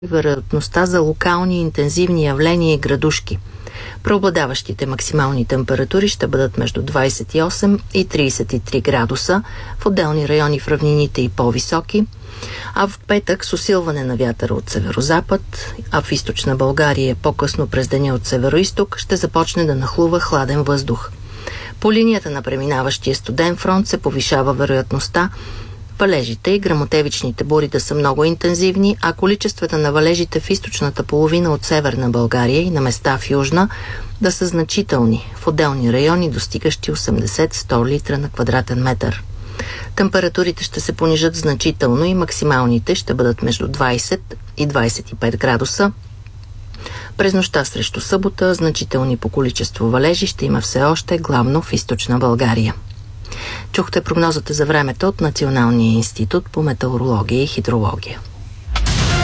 вероятността за локални интензивни явления и градушки. Преобладаващите максимални температури ще бъдат между 28 и 33 градуса, в отделни райони в равнините и по-високи, а в петък с усилване на вятъра от северозапад, а в източна България по-късно през деня от североизток ще започне да нахлува хладен въздух. По линията на преминаващия студен фронт се повишава вероятността валежите и гръмотевичните бури да са много интензивни, а количествата на валежите в източната половина от северна България и на места в южна да са значителни, в отделни райони достигащи 80-100 литра на квадратен метър. Температурите ще се понижат значително и максималните ще бъдат между 20 и 25 градуса. През нощта срещу събота значителни по количество валежи ще има все още, главно в източна България. Чухте прогнозата за времето от Националния институт по метеорология и хидрология.